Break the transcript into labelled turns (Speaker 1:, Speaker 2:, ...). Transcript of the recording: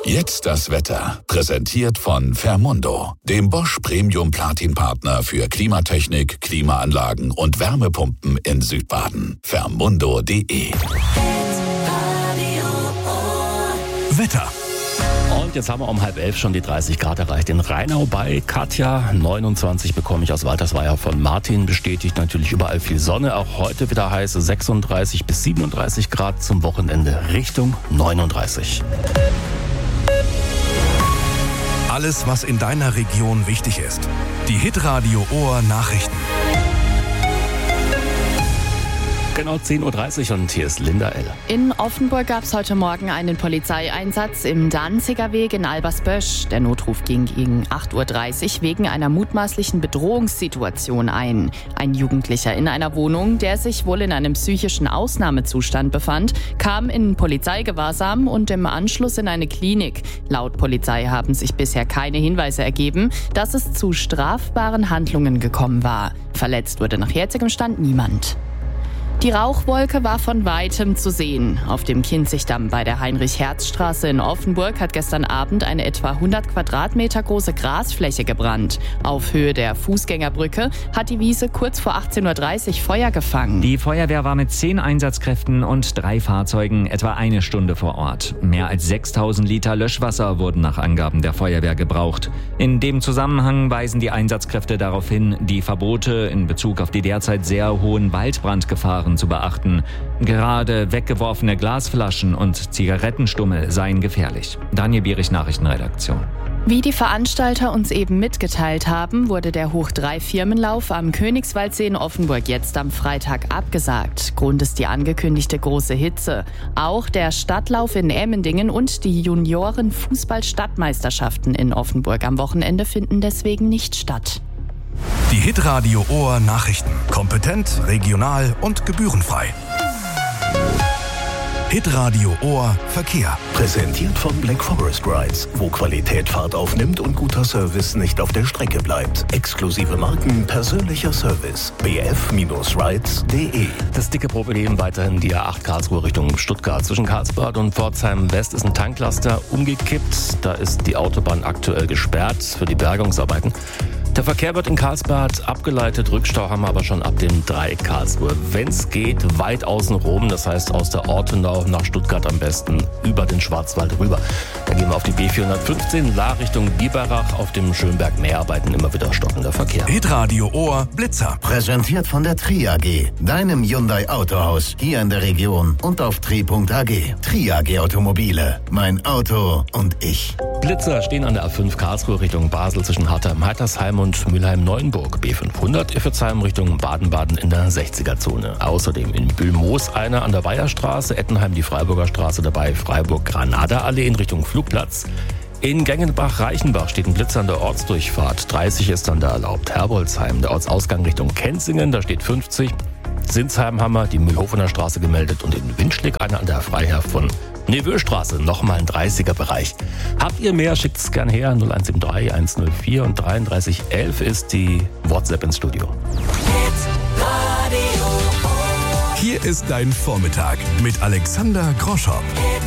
Speaker 1: Jetzt das Wetter. Präsentiert von Fermundo, dem Bosch Premium Platin Partner für Klimatechnik, Klimaanlagen und Wärmepumpen in Südbaden. Fermundo.de.
Speaker 2: Wetter.
Speaker 3: Und jetzt haben wir um 10:30 schon die 30 Grad erreicht. In Rheinau bei Katja 29 bekomme ich aus Waltersweier von Martin bestätigt. Natürlich überall viel Sonne. Auch heute wieder heiß, 36 bis 37 Grad zum Wochenende Richtung 39.
Speaker 2: Alles, was in deiner Region wichtig ist. Die Hitradio Ohr Nachrichten.
Speaker 3: Genau 10:30 Uhr und hier ist Linda L.
Speaker 4: In Offenburg gab es heute Morgen einen Polizeieinsatz im Danziger Weg in Albersbösch. Der Notruf ging gegen 8:30 Uhr wegen einer mutmaßlichen Bedrohungssituation ein. Ein Jugendlicher in einer Wohnung, der sich wohl in einem psychischen Ausnahmezustand befand, kam in Polizeigewahrsam und im Anschluss in eine Klinik. Laut Polizei haben sich bisher keine Hinweise ergeben, dass es zu strafbaren Handlungen gekommen war. Verletzt wurde nach jetzigem Stand niemand. Die Rauchwolke war von Weitem zu sehen. Auf dem Kinzigdamm bei der Heinrich-Herz-Straße in Offenburg hat gestern Abend eine etwa 100 Quadratmeter große Grasfläche gebrannt. Auf Höhe der Fußgängerbrücke hat die Wiese kurz vor 18:30 Uhr Feuer gefangen.
Speaker 5: Die Feuerwehr war mit 10 Einsatzkräften und 3 Fahrzeugen etwa eine Stunde vor Ort. Mehr als 6.000 Liter Löschwasser wurden nach Angaben der Feuerwehr gebraucht. In dem Zusammenhang weisen die Einsatzkräfte darauf hin, die Verbote in Bezug auf die derzeit sehr hohen Waldbrandgefahren zu beachten. Gerade weggeworfene Glasflaschen und Zigarettenstummel seien gefährlich. Daniel Bierich, Nachrichtenredaktion.
Speaker 4: Wie die Veranstalter uns eben mitgeteilt haben, wurde der Hoch-3-Firmenlauf am Königswaldsee in Offenburg jetzt am Freitag abgesagt. Grund ist die angekündigte große Hitze. Auch der Stadtlauf in Emmendingen und die Junioren-Fußball-Stadtmeisterschaften in Offenburg am Wochenende finden deswegen nicht statt.
Speaker 2: Die Hitradio Ohr Nachrichten. Kompetent, regional und gebührenfrei. Hitradio Ohr Verkehr.
Speaker 6: Präsentiert von Black Forest Rides, wo Qualität Fahrt aufnimmt und guter Service nicht auf der Strecke bleibt. Exklusive Marken, persönlicher Service. bf-rides.de.
Speaker 3: Das dicke Problem weiterhin die A8 Karlsruhe Richtung Stuttgart. Zwischen Karlsbad und Pforzheim West ist ein Tanklaster umgekippt. Da ist die Autobahn aktuell gesperrt für die Bergungsarbeiten. Der Verkehr wird in Karlsbad abgeleitet, Rückstau haben wir aber schon ab dem Dreieck Karlsruhe. Wenn es geht, weit außen rum, das heißt aus der Ortenau nach Stuttgart am besten über den Schwarzwald rüber. Da gehen wir auf die B415, La Richtung Biberach, auf dem Schönberg-Meerarbeiten immer wieder stockender Verkehr.
Speaker 2: Hitradio Ohr Blitzer.
Speaker 6: Präsentiert von der Tri AG, deinem Hyundai Autohaus hier in der Region und auf tri.ag. Tri AG Automobile, mein Auto und ich.
Speaker 3: Blitzer stehen an der A5 Karlsruhe Richtung Basel zwischen Hartheim-Heitersheim und Mülheim-Neuenburg. B500 Iffezheim Richtung Baden-Baden in der 60er-Zone. Außerdem in Bühlmoos einer an der Weiherstraße, Ettenheim die Freiburger Straße dabei, Freiburg-Granada-Allee in Richtung Flugplatz. In Gengenbach-Reichenbach steht ein Blitzer an der Ortsdurchfahrt. 30 ist dann da erlaubt. Herbolzheim, der Ortsausgang Richtung Kenzingen, da steht 50. Sinsheim haben wir die Mühlhofener Straße gemeldet und in Winschlik einer an der Freiherr von Nevöstraße, nochmal ein 30er-Bereich. Habt ihr mehr, schickt es gern her. 0173 104 und 3311 ist die WhatsApp ins Studio.
Speaker 2: Hier ist dein Vormittag mit Alexander Groschow.